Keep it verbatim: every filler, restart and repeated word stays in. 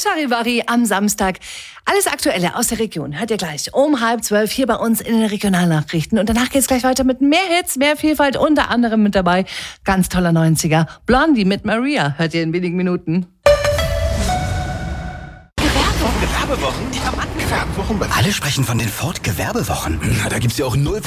Charivari am Samstag. Alles Aktuelle aus der Region hört ihr gleich um halb zwölf hier bei uns in den Regionalnachrichten. Und danach geht's gleich weiter mit mehr Hits, mehr Vielfalt, unter anderem mit dabei. Ganz toller neunziger. Blondie mit Maria hört ihr in wenigen Minuten. Gewerbewochen? Die haben angefangen. Gewerbewochen? Alle sprechen von den Ford-Gewerbewochen. Na, da gibt's ja auch null